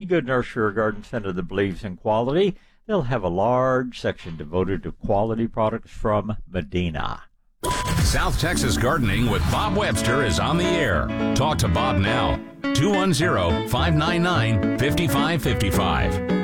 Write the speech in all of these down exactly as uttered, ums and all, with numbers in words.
good nursery or garden center that believes in quality. They'll have a large section devoted to quality products from Medina. South Texas Gardening with Bob Webster is on the air. Talk to Bob now. two one zero, five nine nine, five five five five.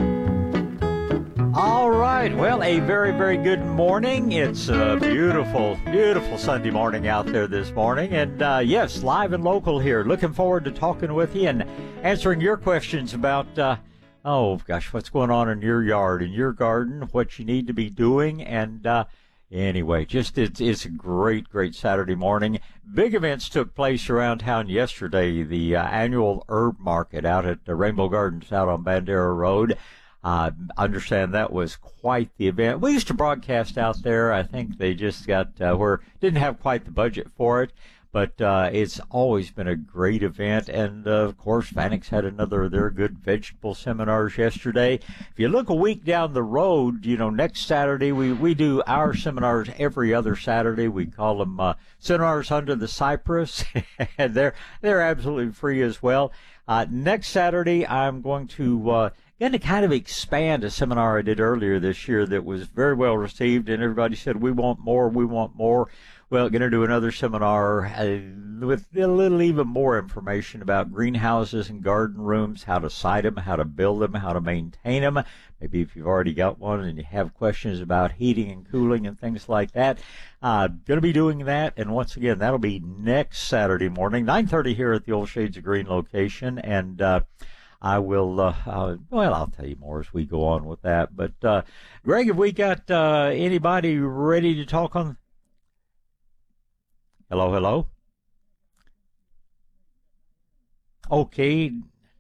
All right. Well, a very, very good morning. It's a beautiful, beautiful Sunday morning out there this morning. And, uh, yes, live and local here. Looking forward to talking with you and answering your questions about, uh, oh, gosh, what's going on in your yard, in your garden, what you need to be doing. And, uh, anyway, just it's, it's a great, great Saturday morning. Big events took place around town yesterday. The uh, annual herb market out at the Rainbow Gardens out on Bandera Road. I uh, understand that was quite the event. We used to broadcast out there. I think they just got uh, where didn't have quite the budget for it, but uh, it's always been a great event. And uh, of course, Fanick's had another of their good vegetable seminars yesterday. If you look a week down the road, you know, next Saturday we we do our seminars every other Saturday. We call them uh, seminars under the cypress, and they're they're absolutely free as well. Uh, next Saturday, I'm going to. Uh, Going to kind of expand a seminar I did earlier this year that was very well received, and everybody said, we want more, we want more. Well, going to do another seminar uh, with a little even more information about greenhouses and garden rooms, how to site them, how to build them, how to maintain them. Maybe if you've already got one and you have questions about heating and cooling and things like that. Uh, going to be doing that, and once again, that'll be next Saturday morning, nine thirty here at the Old Shades of Green location, and uh I will, uh, uh, well, I'll tell you more as we go on with that. But, uh, Greg, have we got uh, anybody ready to talk on? Hello, hello? Okay.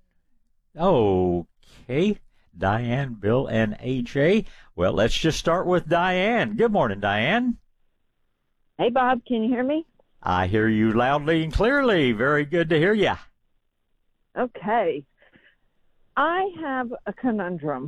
Okay. Diane, Bill, and A J. Well, let's just start with Diane. Good morning, Diane. Hey, Bob, can you hear me? I hear you loudly and clearly. Very good to hear you. Okay. I have a conundrum.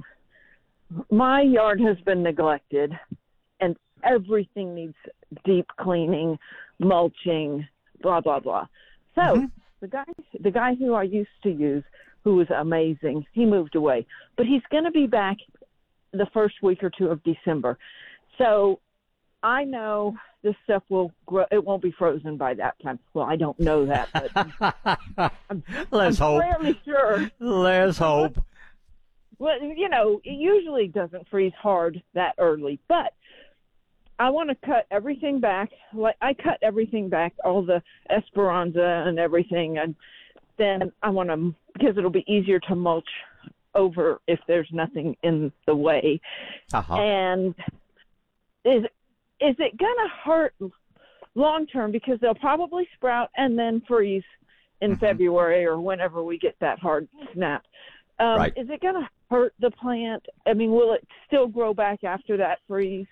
My yard has been neglected, and everything needs deep cleaning, mulching, blah, blah, blah. So mm-hmm. the guy the guy who I used to use, who was amazing, he moved away. But he's going to be back the first week or two of December. So I know this stuff will grow. It won't be frozen by that time. Well, I don't know that, but I'm, Let's I'm hope. fairly sure. Let's hope. Well, you know, it usually doesn't freeze hard that early, but I want to cut everything back. Like I cut everything back, all the Esperanza and everything, and then I want to, because it'll be easier to mulch over if there's nothing in the way. Uh-huh. And is Is it going to hurt long term, because they'll probably sprout and then freeze in mm-hmm. February or whenever we get that hard snap? Um, right. Is it going to hurt the plant? I mean, will it still grow back after that freeze?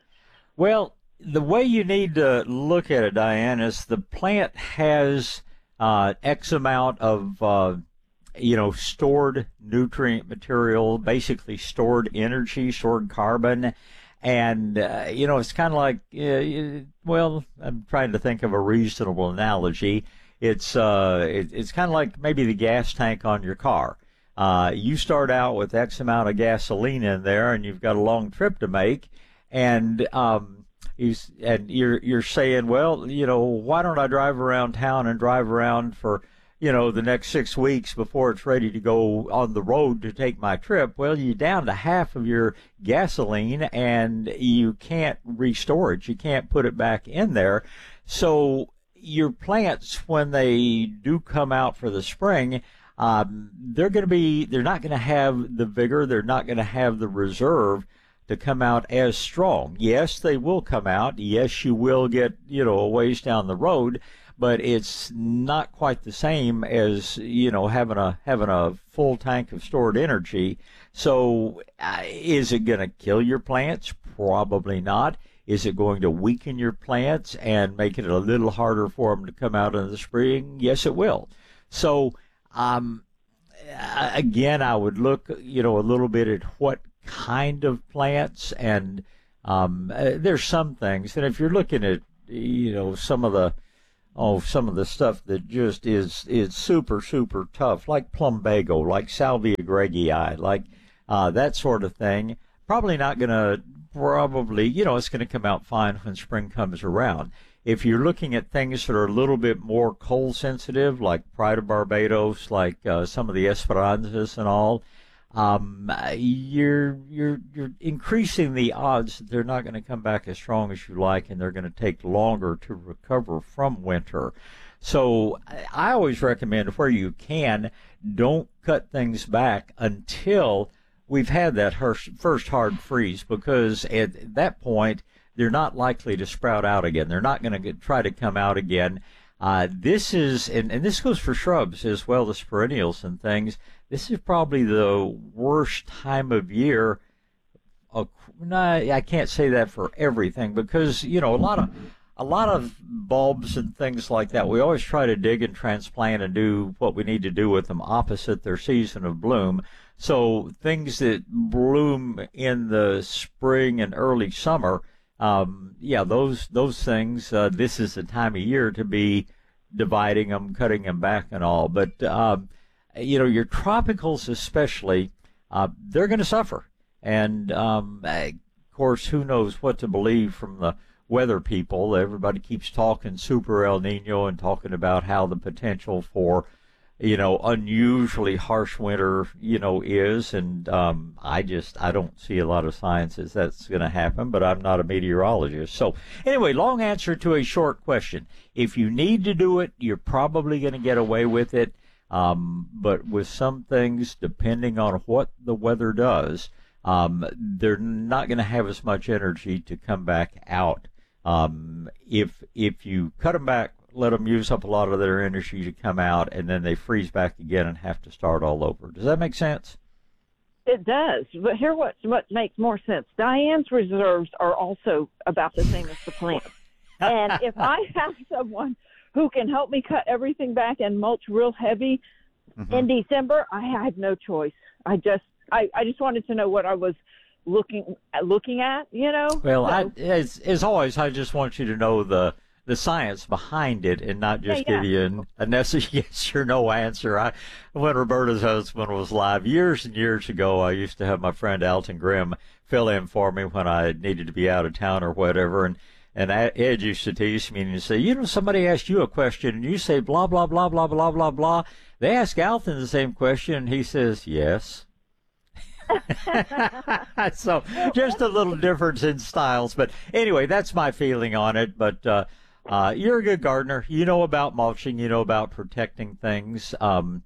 Well, the way you need to look at it, Diane, is the plant has uh, X amount of, uh, you know, stored nutrient material, basically stored energy, stored carbon. And, uh, you know, it's kind of like, uh, well, I'm trying to think of a reasonable analogy. It's uh, it, it's kind of like maybe the gas tank on your car. Uh, you start out with X amount of gasoline in there, and you've got a long trip to make, and um, he's, and you're you're saying, well, you know, why don't I drive around town and drive around for, you know, the next six weeks before it's ready to go on the road to take my trip? Well, you're down to half of your gasoline, and you can't restore it. You can't put it back in there. So your plants, when they do come out for the spring, um, they're going to be, they're not going to have the vigor. They're not going to have the reserve to come out as strong. Yes, they will come out. Yes, you will get, you know, a ways down the road, but it's not quite the same as, you know, having a having a full tank of stored energy. So uh, is it going to kill your plants? Probably not. Is it going to weaken your plants and make it a little harder for them to come out in the spring? Yes, it will. So um, again, I would look, you know, a little bit at what kind of plants, and um, uh, there's some things. And if you're looking at, you know, some of the oh, some of the stuff that just is is super, super tough, like plumbago, like salvia gregii, like uh, that sort of thing. Probably not going to, probably, you know, it's going to come out fine when spring comes around. If you're looking at things that are a little bit more cold sensitive, like Pride of Barbados, like uh, some of the Esperanzas and all, um, you're you're you're increasing the odds that they're not going to come back as strong as you like, and they're going to take longer to recover from winter. So I always recommend, where you can, don't cut things back until we've had that first hard freeze, because at that point they're not likely to sprout out again. They're not going to try to come out again. Uh, this is, and, and this goes for shrubs as well as perennials and things, this is probably the worst time of year. Uh, no, I can't say that for everything, because, you know, a lot of a lot of bulbs and things like that, we always try to dig and transplant and do what we need to do with them opposite their season of bloom. So things that bloom in the spring and early summer, um, yeah, those those things, uh, this is the time of year to be dividing them, cutting them back and all. But, uh, you know, your tropicals especially, uh, they're going to suffer. And, um, of course, who knows what to believe from the weather people. Everybody keeps talking Super El Nino and talking about how the potential for, you know, unusually harsh winter, you know, is. And um, I just, I don't see a lot of signs as that's going to happen, but I'm not a meteorologist. So anyway, long answer to a short question. If you need to do it, you're probably going to get away with it. Um, but with some things, depending on what the weather does, um, they're not going to have as much energy to come back out. Um, if if you cut them back, let them use up a lot of their energy to come out, and then they freeze back again and have to start all over. Does that make sense? It does. But here what what makes more sense. Diane's reserves are also about the same as the plant. And if I have someone who can help me cut everything back and mulch real heavy mm-hmm. in December, I have no choice. I just I, I just wanted to know what I was looking looking at, you know. Well, so, I, as as always, I just want you to know the the science behind it, and not just yeah, yeah. give you an, a necessary yes or no answer. I, when Roberta's husband was live years and years ago, I used to have my friend Alton Grimm fill in for me when I needed to be out of town or whatever, and and Ed used to tease me and say, you know, somebody asked you a question and you say blah blah blah blah blah blah blah. They ask Alton the same question, and he says yes. So just a little difference in styles, but anyway, that's my feeling on it. But uh, uh, you're a good gardener. You know about mulching. You know about protecting things. Um,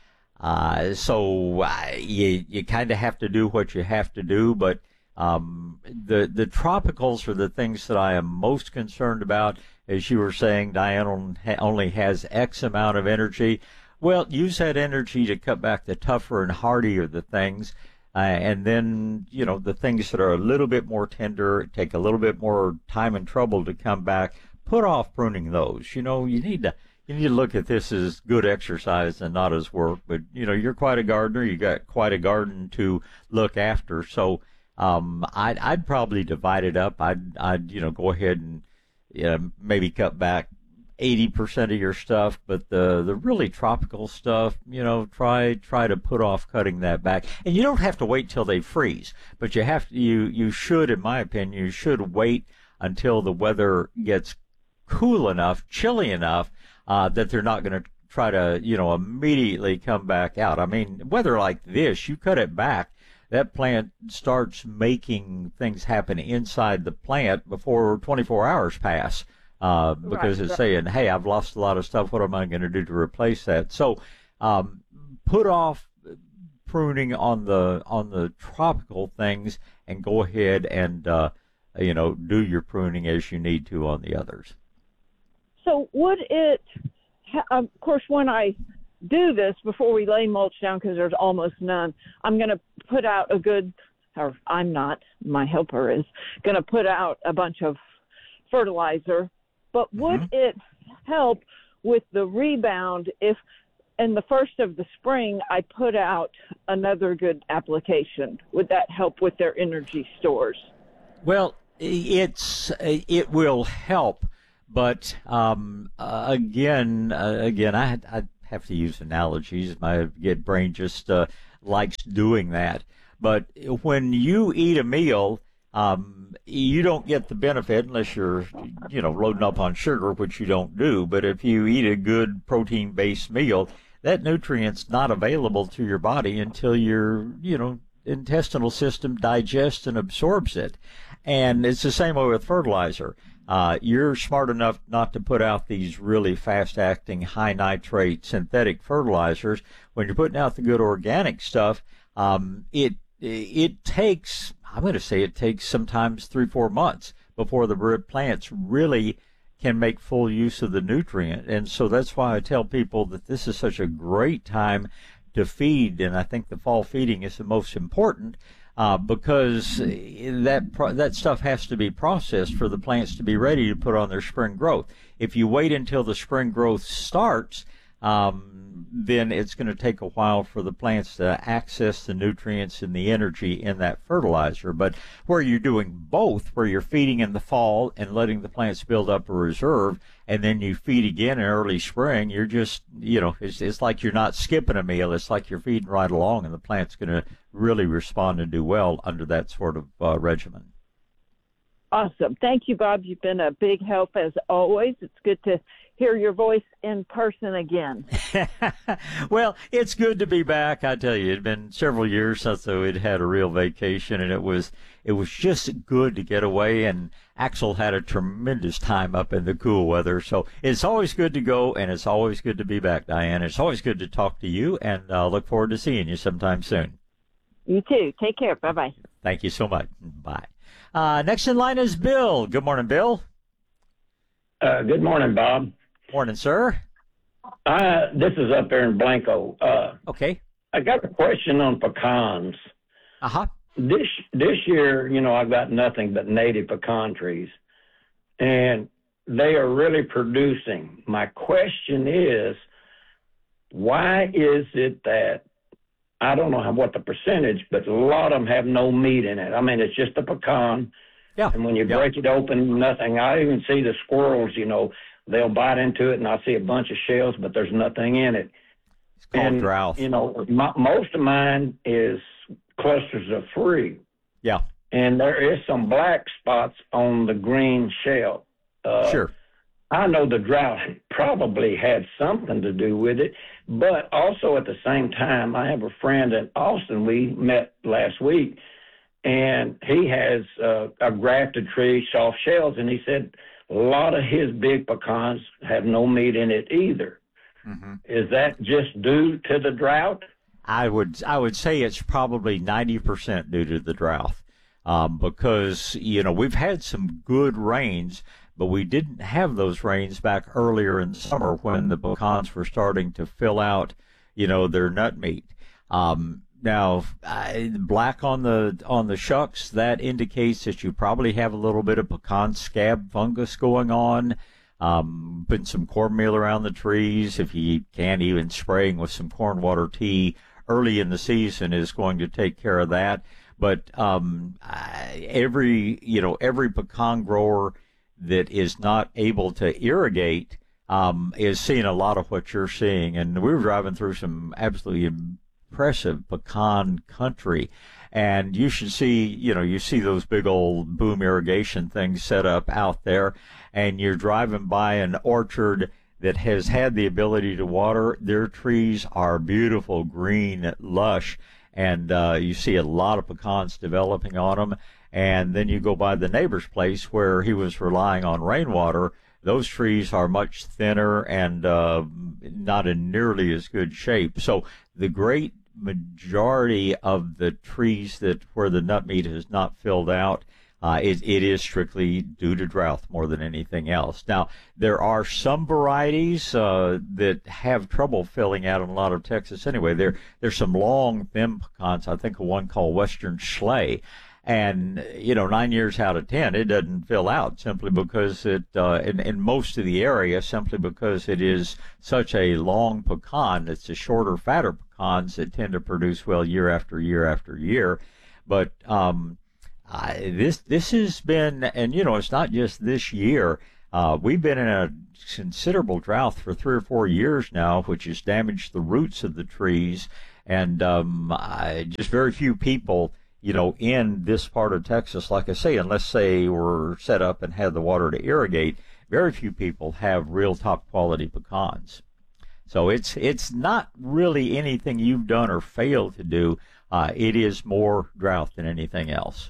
uh, so uh, you you kind of have to do what you have to do. But um, the the tropicals are the things that I am most concerned about. As you were saying, Diane only has X amount of energy. Well, use that energy to cut back the tougher and hardier the things. Uh, and then, you know, the things that are a little bit more tender, take a little bit more time and trouble to come back, put off pruning those. You know, you need to you need to look at this as good exercise and not as work. But, you know, you're quite a gardener. You got quite a garden to look after. So um, I'd, I'd probably divide it up. I'd, I'd you know, go ahead and you know, maybe cut back eighty percent of your stuff, but the the really tropical stuff, you know, try try to put off cutting that back. And you don't have to wait till they freeze, but you have to, you you should, in my opinion, you should wait until the weather gets cool enough, chilly enough, uh, that they're not going to try to, you know, immediately come back out. I mean, weather like this, you cut it back, that plant starts making things happen inside the plant before twenty-four hours pass. Uh, because right, it's right. saying, hey, I've lost a lot of stuff. What am I going to do to replace that? So um, put off pruning on the on the tropical things and go ahead and, uh, you know, do your pruning as you need to on the others. So would it, of course, when I do this, before we lay mulch down, because there's almost none, I'm going to put out a good, or I'm not, my helper is, going to put out a bunch of fertilizer. But would mm-hmm. it help with the rebound if in the first of the spring I put out another good application? Would that help with their energy stores? Well, it's it will help, But um, uh, again, uh, again, I, I have to use analogies. My get brain just uh, likes doing that. But when you eat a meal, um, you don't get the benefit unless you're, you know, loading up on sugar, which you don't do. But if you eat a good protein-based meal, that nutrient's not available to your body until your, you know, intestinal system digests and absorbs it. And it's the same way with fertilizer. Uh, you're smart enough not to put out these really fast-acting, high-nitrate synthetic fertilizers. When you're putting out the good organic stuff, um, it it takes, I'm going to say it takes sometimes three, four months before the plants really can make full use of the nutrient. And so that's why I tell people that this is such a great time to feed, and I think the fall feeding is the most important. Uh, because that pro- that stuff has to be processed for the plants to be ready to put on their spring growth. If you wait until the spring growth starts, um, then it's going to take a while for the plants to access the nutrients and the energy in that fertilizer. But where you're doing both, where you're feeding in the fall and letting the plants build up a reserve, and then you feed again in early spring, you're just, you know, it's, it's like you're not skipping a meal. It's like you're feeding right along, and the plant's going to really respond and do well under that sort of uh, regimen. Awesome. Thank you, Bob. You've been a big help as always. It's good to hear your voice in person again. Well, it's good to be back. I tell you, it had been several years since we'd had a real vacation, and it was it was just good to get away. And Axel had a tremendous time up in the cool weather. So it's always good to go, and it's always good to be back, Diane. It's always good to talk to you, and I uh, look forward to seeing you sometime soon. You too. Take care. Bye-bye. Thank you so much. Bye. Uh, next in line is Bill. Good morning, Bill. Uh, good morning, Bob. Morning, sir. Uh, this is up there in Blanco. Uh, okay. I got a question on pecans. Uh-huh. This this year, you know, I've got nothing but native pecan trees, and they are really producing. My question is, why is it that, I don't know how, what the percentage, but a lot of them have no meat in it. I mean, it's just a pecan. Yeah. And when you yeah. break it open, nothing. I even see the squirrels, you know, they'll bite into it, and I see a bunch of shells, but there's nothing in it. It's called and, drought. You know, my, most of mine is clusters of three. Yeah. And there is some black spots on the green shell. Uh, sure. I know the drought probably had something to do with it, but also at the same time, I have a friend in Austin we met last week, and he has uh, a grafted tree, soft shells, and he said a lot of his big pecans have no meat in it either. Mm-hmm. Is that just due to the drought? I would I would say it's probably ninety percent due to the drought, um, because, you know, we've had some good rains, but we didn't have those rains back earlier in the summer when the pecans were starting to fill out, you know, their nut meat. Um, now, I, black on the on the shucks, that indicates that you probably have a little bit of pecan scab fungus going on. Um, putting some cornmeal around the trees, if you can, even spraying with some corn water tea early in the season is going to take care of that. But um, every you know every pecan grower that is not able to irrigate um, is seeing a lot of what you're seeing. And we were driving through some absolutely impressive pecan country, and you should see, you know, you see those big old boom irrigation things set up out there, and you're driving by an orchard that has had the ability to water. Their trees are beautiful, green, lush, and uh, you see a lot of pecans developing on them. And then you go by the neighbor's place where he was relying on rainwater. Those trees are much thinner and uh, not in nearly as good shape. So the great majority of the trees that where the nut meat has not filled out, uh, it, it is strictly due to drought more than anything else. Now, there are some varieties uh, that have trouble filling out in a lot of Texas anyway. There, there's some long, thin pecans. I think of one called Western Schley. And, you know, nine years out of ten, it doesn't fill out simply because it, uh, in, in most of the area, simply because it is such a long pecan. It's the shorter, fatter pecans that tend to produce well year after year after year. But um, I, this this has been, and, you know, it's not just this year. uh, we've been in a considerable drought for three or four years now, which has damaged the roots of the trees. And um, I, just very few people, you know, in this part of Texas, like I say, unless they were set up and had the water to irrigate, very few people have real top quality pecans. So it's it's not really anything you've done or failed to do. Uh, it is more drought than anything else.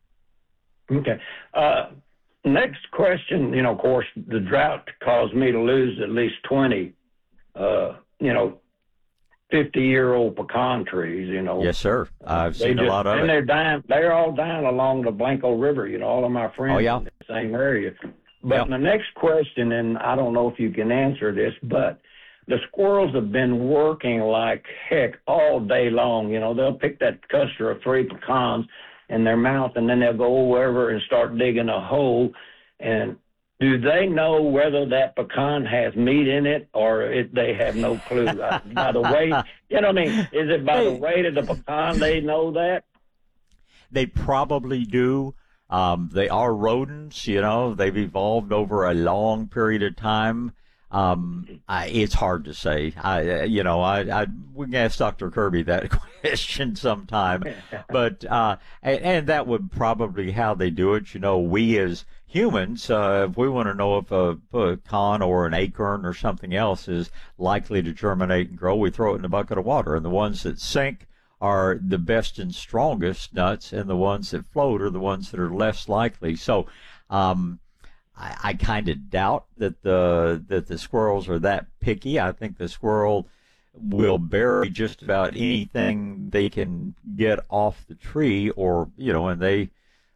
Okay. Uh, next question, you know, of course, the drought caused me to lose at least twenty, uh, you know, fifty-year-old pecan trees, you know. Yes, sir. I've They seen just, a lot of and it. they're dying. They're all dying along the Blanco River, you know, all of my friends Oh, yeah. in the same area. But Yep. the next question, and I don't know if you can answer this, but the squirrels have been working like heck all day long. You know, they'll pick that cluster of three pecans in their mouth, and then they'll go wherever and start digging a hole. And do they know whether that pecan has meat in it, or it, they have no clue? Uh, by the weight, you know what I mean? Is it by the weight of the pecan they know that? They probably do. Um, they are rodents, you know. They've evolved over a long period of time. Um, I, it's hard to say. I, you know, I, I we can ask Doctor Kirby that question sometime. But uh, and, and that would probably how they do it. You know, we as humans, uh, if we want to know if a pecan or an acorn or something else is likely to germinate and grow, we throw it in a bucket of water, and the ones that sink are the best and strongest nuts, and the ones that float are the ones that are less likely. So. Um, I, I kind of doubt that the that the squirrels are that picky. I think the squirrel will bury just about anything they can get off the tree, or you know, and they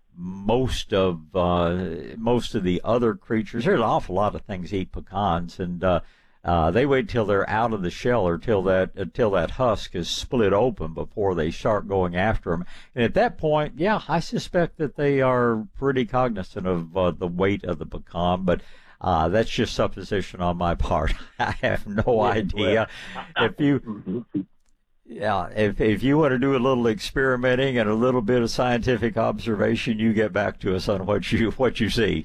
most of uh, most of the other creatures. There's an awful lot of things eat pecans, and uh, uh, they wait till they're out of the shell or till that until that husk is split open before they start going after them. And at that point, yeah, I suspect that they are pretty cognizant of uh, the weight of the pecan, but uh, that's just supposition on my part. I have no Yeah, idea. well, If you, yeah, if if you want to do a little experimenting and a little bit of scientific observation, you get back to us on what you what you see.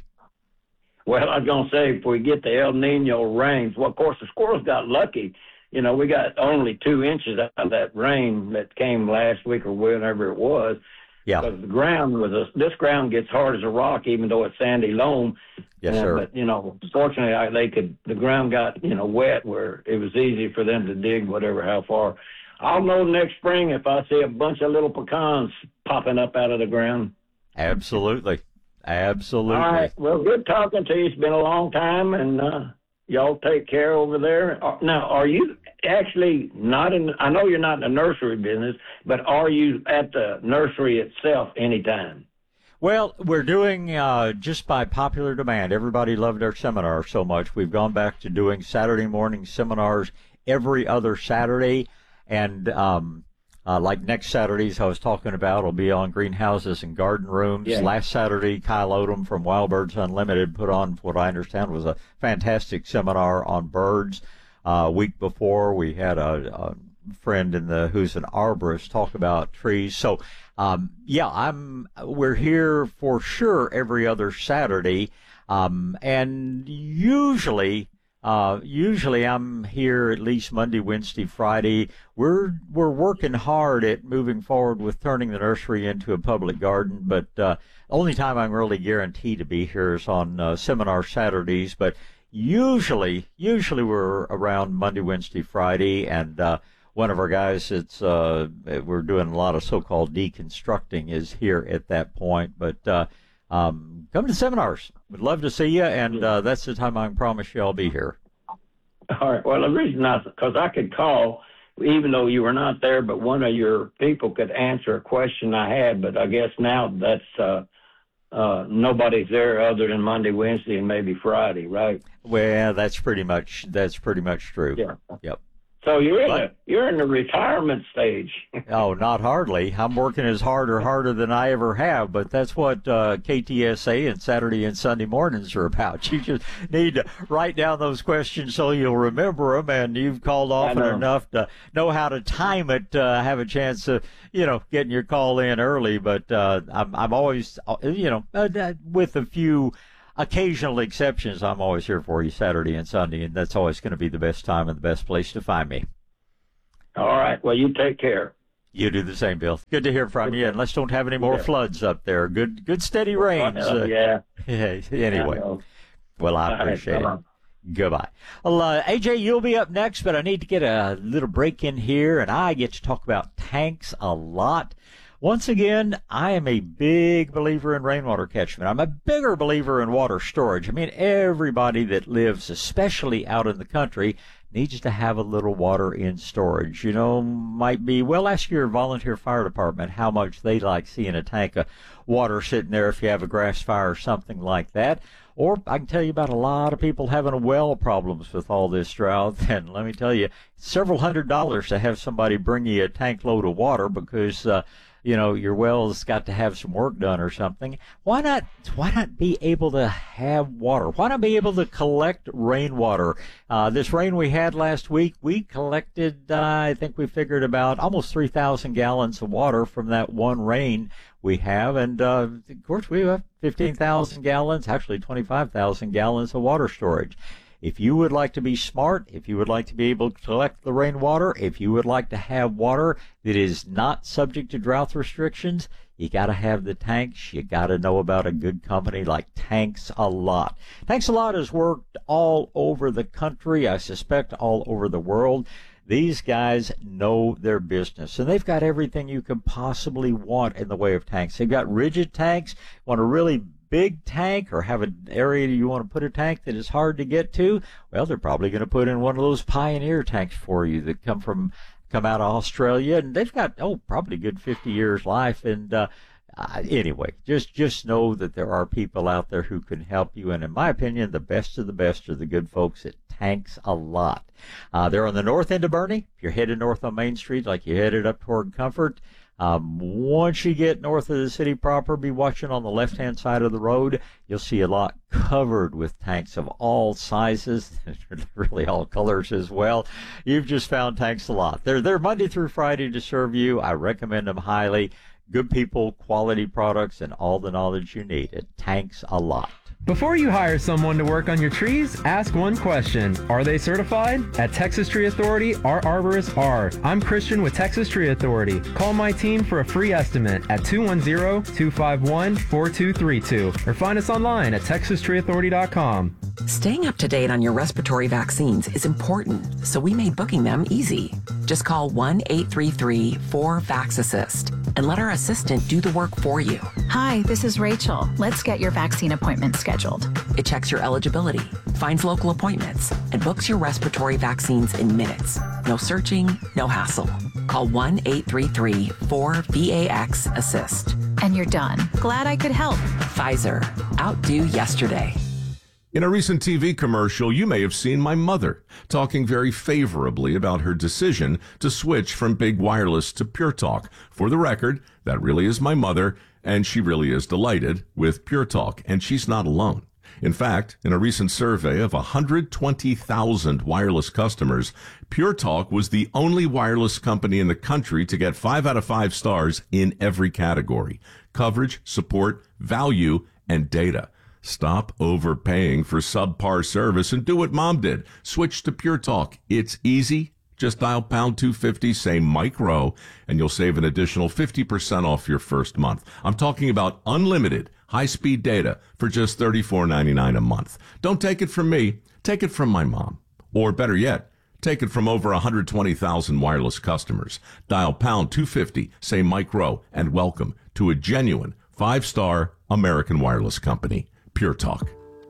Well, I was going to say, if we get the El Nino rains, well, of course, the squirrels got lucky. You know, we got only two inches out of that rain that came last week or whenever it was. Yeah. Because the ground was, a, this ground gets hard as a rock, even though it's sandy loam. Yes, Uh, sir. But, you know, fortunately, I, they could, the ground got, you know, wet where it was easy for them to dig whatever, how far. I'll know next spring if I see a bunch of little pecans popping up out of the ground. Absolutely. Absolutely. All right. Well, good talking to you. It's been a long time, and uh, y'all take care over there. Uh, Now, are you actually not in, I know you're not in the nursery business, but are you at the nursery itself anytime? Well, we're doing uh, just by popular demand. Everybody loved our seminar so much. We've gone back to doing Saturday morning seminars every other Saturday. And um, uh, like next Saturdays I was talking about will be on greenhouses and garden rooms. Yeah. Last Saturday, Kyle Odom from Wild Birds Unlimited put on what I understand was a fantastic seminar on birds. Uh, a week before, we had a, a friend in the who's an arborist talk about trees. So, um, yeah, I'm. We're here for sure every other Saturday, um, and usually. Uh, usually I'm here at least Monday, Wednesday, Friday. We're we're working hard at moving forward with turning the nursery into a public garden, but uh, the only time I'm really guaranteed to be here is on uh, seminar Saturdays. But usually, usually we're around Monday, Wednesday, Friday, and uh, one of our guys that's uh, we're doing a lot of so-called deconstructing is here at that point. But uh, um, come to seminars. We'd love to see you, and uh, that's the time I can promise you I'll be here. All right. Well, the reason I, because I could call, even though you were not there, but one of your people could answer a question I had, but I guess now that's, uh, uh, nobody's there other than Monday, Wednesday, and maybe Friday, right? Well, that's pretty much that's pretty much true. Yeah. Yep. So you're in But- the, you're in the retirement stage. Oh, not hardly. I'm working as hard or harder than I ever have, but that's what uh, K T S A and Saturday and Sunday mornings are about. You just need to write down those questions so you'll remember them, and you've called often know. enough to know how to time it, uh, have a chance of, you know, getting your call in early. But uh, I'm, I'm always, uh, you know, uh, with a few occasional exceptions, I'm always here for you Saturday and Sunday, and that's always going to be the best time and the best place to find me. All right. Well, you take care. You do the same, Bill. Good to hear from you, and let's don't have any more yeah. floods up there. Good, good steady rains. Uh, yeah. yeah. Anyway, I well, I appreciate right, it. Goodbye. Well, uh, A J, you'll be up next, but I need to get a little break in here, and I get to talk about tanks a lot. Once again, I am a big believer in rainwater catchment. I'm a bigger believer in water storage. I mean, everybody that lives, especially out in the country, needs to have a little water in storage. You know, might be, well, ask your volunteer fire department how much they like seeing a tank of water sitting there if you have a grass fire or something like that. Or I can tell you about a lot of people having well problems with all this drought. And let me tell you, several hundred dollars to have somebody bring you a tank load of water because, uh, you know, your well's got to have some work done or something. Why not, why not be able to have water? Why not be able to collect rainwater? Uh, this rain we had last week, we collected, uh, I think we figured about almost three thousand gallons of water from that one rain we have. And, uh, of course, we have fifteen thousand gallons, actually twenty-five thousand gallons of water storage. If you would like to be smart, if you would like to be able to collect the rainwater, if you would like to have water that is not subject to drought restrictions, you got to have the tanks. You got to know about a good company like Tanks A Lot. Tanks A Lot has worked all over the country, I suspect all over the world. These guys know their business, and they've got everything you could possibly want in the way of tanks. They've got rigid tanks. Want a really big tank or have an area you want to put a tank that is hard to get to? Well, they're probably going to put in one of those Pioneer tanks for you that come from come out of Australia, and they've got, oh, probably a good fifty years life. And uh, uh, anyway, just just know that there are people out there who can help you, and in my opinion, the best of the best are the good folks at Tanks A Lot. Uh, they're on the north end of Boerne. If you're headed north on Main Street, like you headed up toward Comfort, um, once you get north of the city proper, be watching on the left-hand side of the road. You'll see a lot covered with tanks of all sizes, really all colors as well. You've just found Tanks A Lot. They're they're Monday through Friday to serve you. I recommend them highly. Good people, quality products, and all the knowledge you need at Tanks A Lot. Before you hire someone to work on your trees, ask one question. Are they certified? At Texas Tree Authority, our arborists are. I'm Christian with Texas Tree Authority. Call my team for a free estimate at two one zero, two five one, four two three two or find us online at texas tree authority dot com. Staying up to date on your respiratory vaccines is important, so we made booking them easy. Just call one eight three three, four, vax assist and let our assistant do the work for you. Hi, this is Rachel. Let's get your vaccine appointment scheduled. It checks your eligibility, finds local appointments, and books your respiratory vaccines in minutes. No searching, no hassle. Call one eight three three, four, vax assist. And you're done. Glad I could help. Pfizer. Outdo yesterday. In a recent T V commercial, you may have seen my mother talking very favorably about her decision to switch from Big Wireless to Pure Talk. For the record, that really is my mother, and she really is delighted with Pure Talk, and she's not alone. In fact, in a recent survey of one hundred twenty thousand wireless customers, Pure Talk was the only wireless company in the country to get five out of five stars in every category: coverage, support, value, and data. Stop overpaying for subpar service and do what Mom did. Switch to Pure Talk. It's easy. Just dial pound two fifty, say Mike Rowe, and you'll save an additional fifty percent off your first month. I'm talking about unlimited high-speed data for just thirty-four ninety-nine a month. Don't take it from me. Take it from my mom. Or better yet, take it from over one hundred twenty thousand wireless customers. Dial pound two fifty, say Mike Rowe, and welcome to a genuine five-star American wireless company. Pure Talk.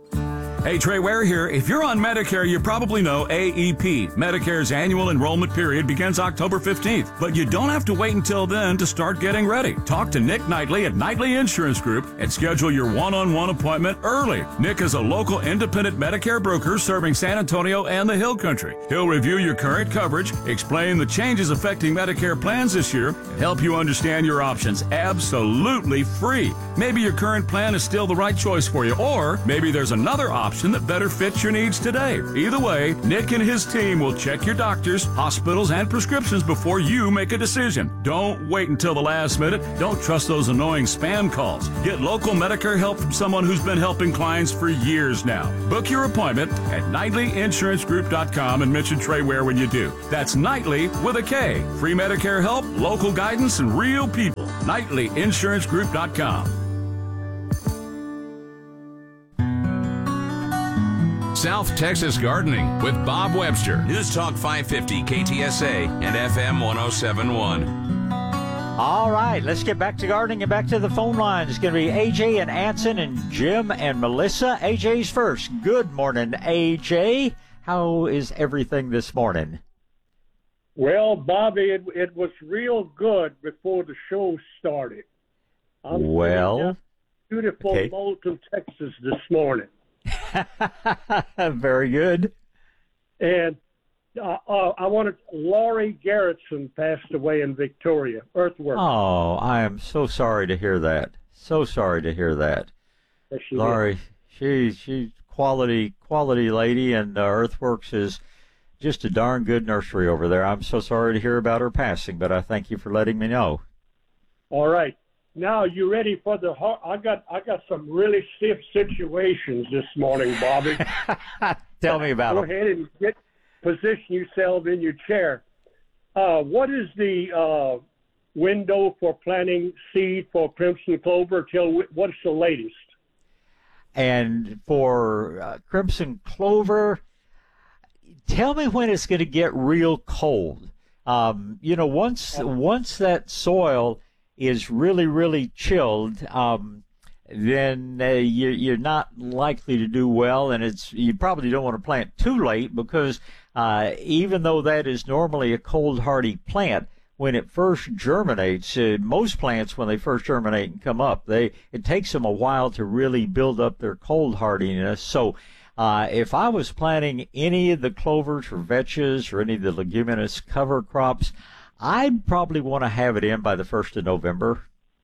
Hey, Trey Ware here. If you're on Medicare, you probably know A E P. Medicare's annual enrollment period begins October fifteenth, but you don't have to wait until then to start getting ready. Talk to Nick Knightley at Knightley Insurance Group and schedule your one-on-one appointment early. Nick is a local independent Medicare broker serving San Antonio and the Hill Country. He'll review your current coverage, explain the changes affecting Medicare plans this year, and help you understand your options absolutely free. Maybe your current plan is still the right choice for you, or maybe there's another option option that better fits your needs today. Either way, Nick and his team will check your doctors, hospitals, and prescriptions before you make a decision. Don't wait until the last minute. Don't trust those annoying spam calls. Get local Medicare help from someone who's been helping clients for years now. Book your appointment at Knightley Insurance Group dot com and mention Trey Ware when you do. That's Knightley with a K. Free Medicare help, local guidance, and real people. Knightley Insurance Group dot com. South Texas Gardening with Bob Webster. News Talk five fifty K T S A and F M one oh seven point one. All right, let's get back to gardening and back to the phone line. It's going to be A J and Anson and Jim and Melissa. A J's first. Good morning, A J. How is everything this morning? Well, Bobby, it, it was real good before the show started. I'm well, beautiful okay. Moulton, Texas this morning. Very good. And uh, uh, I wanted, Laurie Garrettson passed away in Victoria, Earthworks. Oh, I am so sorry to hear that. So sorry to hear that. Yes, she Laurie, did. she, she's quality, quality lady, and uh, Earthworks is just a darn good nursery over there. I'm so sorry to hear about her passing, but I thank you for letting me know. All right. Now, you ready for the hard? I got I got some really stiff situations this morning, Bobby. Tell me about Go them. Go ahead and get position yourself in your chair. Uh, what is the uh, window for planting seed for crimson clover? Till what's the latest? And for uh, crimson clover, tell me when it's going to get real cold. Um, you know, once once that soil is really, really chilled, um, then uh, you, you're not likely to do well, and it's you probably don't want to plant too late because uh, even though that is normally a cold hardy plant, when it first germinates, uh, most plants when they first germinate and come up, they it takes them a while to really build up their cold hardiness. So uh, if I was planting any of the clovers or vetches or any of the leguminous cover crops, I'd probably want to have it in by the first of November.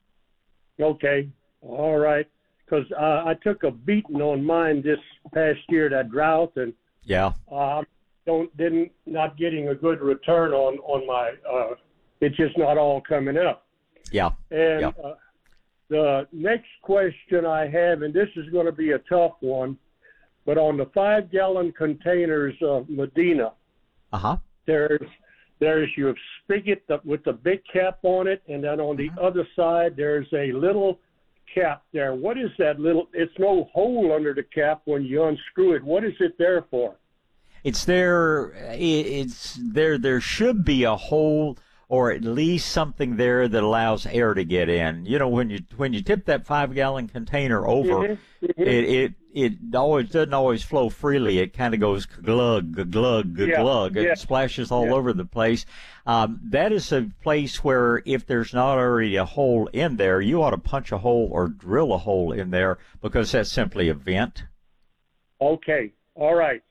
Okay, all right. Because uh, I took a beating on mine this past year, that drought, and yeah, uh, don't didn't not getting a good return on on my. Uh, it's just not all coming up. Yeah. And yeah. Uh, the next question I have, and this is going to be a tough one, but on the five-gallon containers of Medina, uh huh, there's There's your spigot with the big cap on it, and then on the other side, there's a little cap there. What is that little? It's no hole under the cap when you unscrew it. What is it there for? It's there. It's there. There should be a hole, or at least something there that allows air to get in. You know, when you when you tip that five gallon container over, mm-hmm. Mm-hmm. it it it always doesn't always flow freely. It kind of goes glug glug yeah. glug. It yeah. splashes all yeah. over the place. Um, that is a place where if there's not already a hole in there, you ought to punch a hole or drill a hole in there because that's simply a vent. Okay. All right.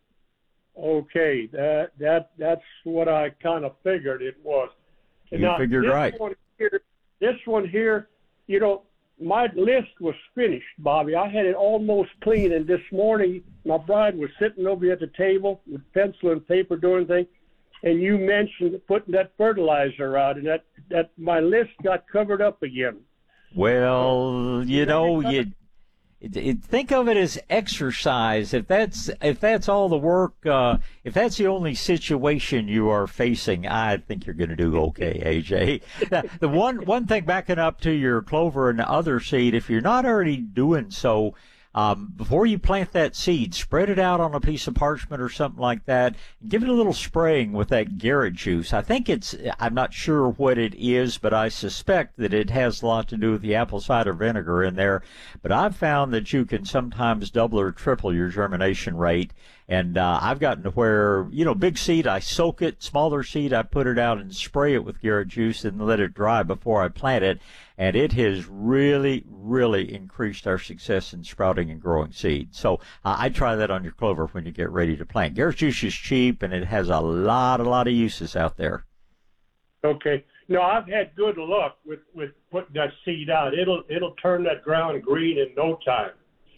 Okay, that that that's what I kind of figured it was. You now, figured this right. One here, this one here, you know, my list was finished, Bobby. I had it almost clean, and this morning my bride was sitting over at the table with pencil and paper doing things, and you mentioned putting that fertilizer out, and that, that my list got covered up again. Well, you know, you it, it, think of it as exercise. If that's if that's all the work, uh, if that's the only situation you are facing, I think you're going to do okay, A J. Now, the one one thing backing up to your clover and other seed, if you're not already doing so, um, before you plant that seed, spread it out on a piece of parchment or something like that. And give it a little spraying with that Garrett juice. I think it's, I'm not sure what it is, but I suspect that it has a lot to do with the apple cider vinegar in there. But I've found that you can sometimes double or triple your germination rate. And uh, I've gotten to where, you know, big seed, I soak it. Smaller seed, I put it out and spray it with Garrett juice and let it dry before I plant it. And it has really, really increased our success in sprouting and growing seed. So uh, I try that on your clover when you get ready to plant. Garrett juice is cheap, and it has a lot, a lot of uses out there. Okay. No, I've had good luck with, with putting that seed out. It'll it'll turn that ground green in no time. Yeah.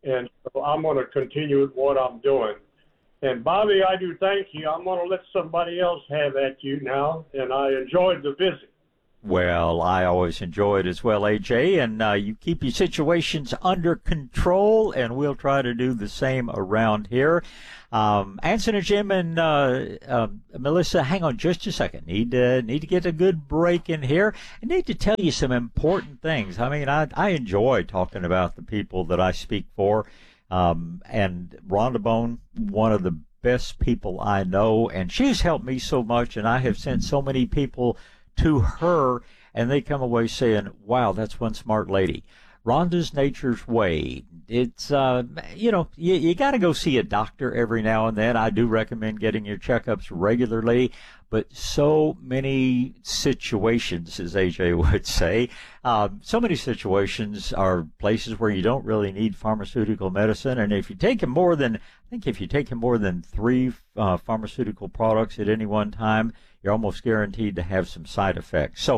And so I'm going to continue with what I'm doing. And Bobby, I do thank you. I'm going to let somebody else have at you now, and I enjoyed the visit. Well, I always enjoy it as well, A J, and uh, you keep your situations under control, and we'll try to do the same around here. Um, Anson and Jim and uh, uh, Melissa, hang on just a second. Need to need to get a good break in here. I need to tell you some important things. I mean, I, I enjoy talking about the people that I speak for, um, and Rhonda Bone, one of the best people I know, and she's helped me so much, and I have sent so many people to her, and they come away saying, wow, that's one smart lady. Rhonda's Nature's Way. It's, uh, you know, you, you got to go see a doctor every now and then. I do recommend getting your checkups regularly, but so many situations, as A J would say, um, so many situations are places where you don't really need pharmaceutical medicine. And if you take them more than, I think if you take them more than three uh, pharmaceutical products at any one time, you're almost guaranteed to have some side effects. So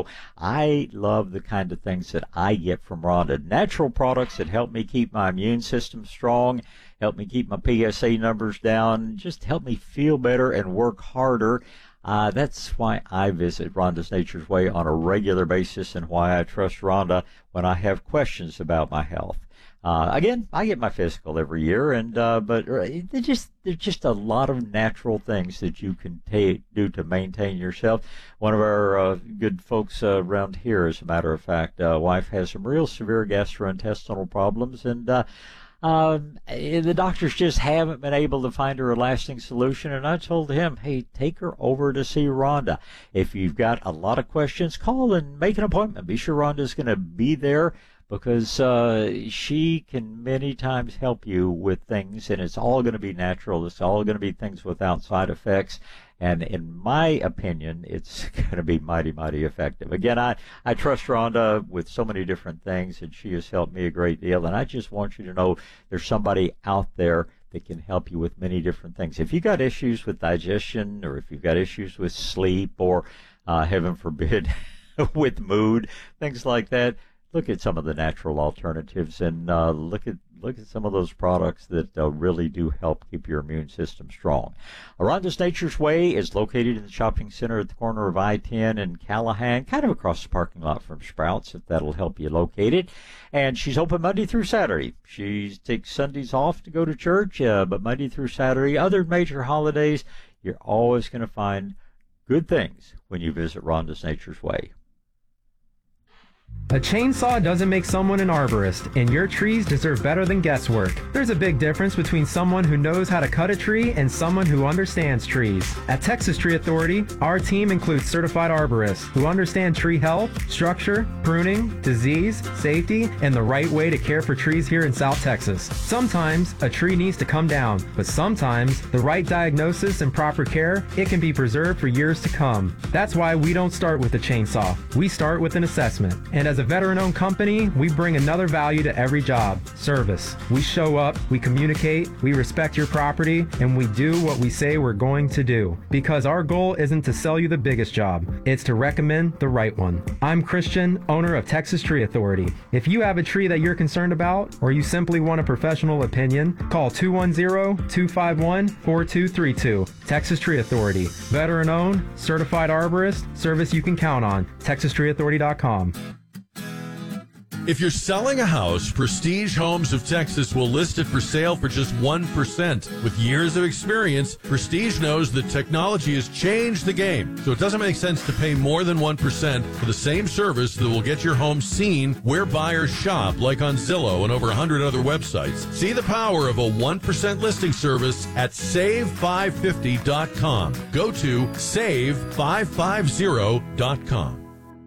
I love the kind of things that I get from Rhonda. Natural products that help me keep my immune system strong, help me keep my P S A numbers down, just help me feel better and work harder. Uh, that's why I visit Rhonda's Nature's Way on a regular basis, and why I trust Rhonda when I have questions about my health. Uh, again, I get my physical every year, and uh, but there's just there's just a lot of natural things that you can ta- do to maintain yourself. One of our uh, good folks uh, around here, as a matter of fact, uh, wife has some real severe gastrointestinal problems, and uh, uh, the doctors just haven't been able to find her a lasting solution. And I told him, hey, take her over to see Rhonda. If you've got a lot of questions, call and make an appointment. Be sure Rhonda's going to be there, because uh, she can many times help you with things, and it's all going to be natural. It's all going to be things without side effects, and in my opinion, it's going to be mighty, mighty effective. Again, I, I trust Rhonda with so many different things, and she has helped me a great deal, and I just want you to know there's somebody out there that can help you with many different things. If you've got issues with digestion, or if you've got issues with sleep, or uh, heaven forbid, with mood, things like that, look at some of the natural alternatives, and uh, look at look at some of those products that uh, really do help keep your immune system strong. Rhonda's Nature's Way is located in the shopping center at the corner of I ten and Callahan, kind of across the parking lot from Sprouts, if that'll help you locate it. And she's open Monday through Saturday. She takes Sundays off to go to church, uh, but Monday through Saturday, other major holidays, you're always going to find good things when you visit Rhonda's Nature's Way. A chainsaw doesn't make someone an arborist, and your trees deserve better than guesswork. There's a big difference between someone who knows how to cut a tree and someone who understands trees. At Texas Tree Authority, our team includes certified arborists who understand tree health, structure, pruning, disease, safety, and the right way to care for trees here in South Texas. Sometimes a tree needs to come down, but sometimes the right diagnosis and proper care, it can be preserved for years to come. That's why we don't start with a chainsaw. We start with an assessment. And as a veteran-owned company, we bring another value to every job: service. We show up, we communicate, we respect your property, and we do what we say we're going to do. Because our goal isn't to sell you the biggest job, it's to recommend the right one. I'm Christian, owner of Texas Tree Authority. If you have a tree that you're concerned about, or you simply want a professional opinion, call two one zero, two five one, four two three two. Texas Tree Authority. Veteran-owned, certified arborist, service you can count on. texas tree authority dot com. If you're selling a house, Prestige Homes of Texas will list it for sale for just one percent. With years of experience, Prestige knows that technology has changed the game, so it doesn't make sense to pay more than one percent for the same service that will get your home seen where buyers shop, like on Zillow and over one hundred other websites. See the power of a one percent listing service at save five fifty dot com. Go to save five fifty dot com.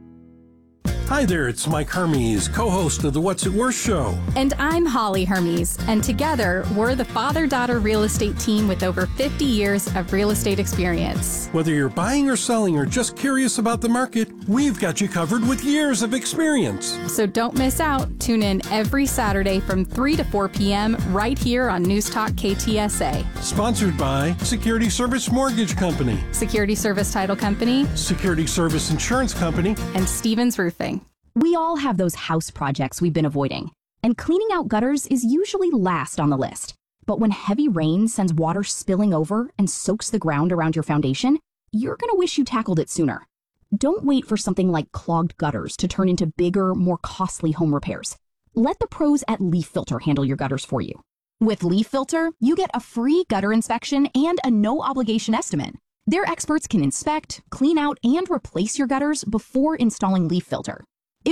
Hi there, it's Mike Hermes, co-host of the What's It Worth show. And I'm Holly Hermes, and together we're the father-daughter real estate team with over fifty years of real estate experience. Whether you're buying or selling or just curious about the market, we've got you covered with years of experience. So don't miss out. Tune in every Saturday from three to four p.m. right here on News Talk K T S A. Sponsored by Security Service Mortgage Company, Security Service Title Company, Security Service Insurance Company, and Stevens Roofing. We all have those house projects we've been avoiding. And cleaning out gutters is usually last on the list. But when heavy rain sends water spilling over and soaks the ground around your foundation, you're going to wish you tackled it sooner. Don't wait for something like clogged gutters to turn into bigger, more costly home repairs. Let the pros at Leaf Filter handle your gutters for you. With Leaf Filter, you get a free gutter inspection and a no-obligation estimate. Their experts can inspect, clean out, and replace your gutters before installing Leaf Filter.